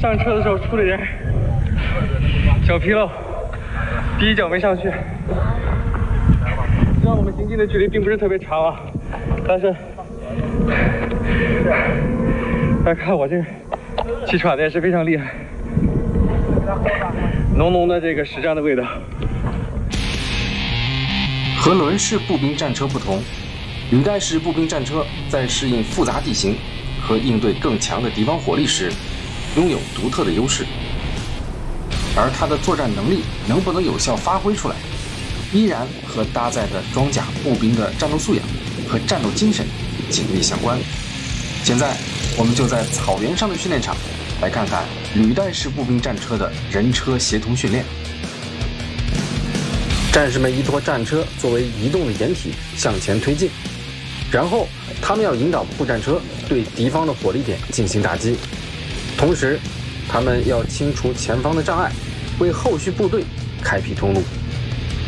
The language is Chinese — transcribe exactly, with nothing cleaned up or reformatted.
上车的时候出了点脚纰漏，第一脚没上去。虽然我们行进的距离并不是特别长啊，但是大家看我这个气喘的也是非常厉害，浓浓的这个实战的味道。 和轮式步兵战车不同，履带式步兵战车在适应复杂地形和应对更强的敌方火力时，拥有独特的优势。而它的作战能力能不能有效发挥出来，依然和搭载的装甲步兵的战斗素养和战斗精神紧密相关。现在，我们就在草原上的训练场来看看履带式步兵战车的人车协同训练。战士们依托战车作为移动的掩体向前推进，然后他们要引导步战车对敌方的火力点进行打击，同时他们要清除前方的障碍，为后续部队开辟通路。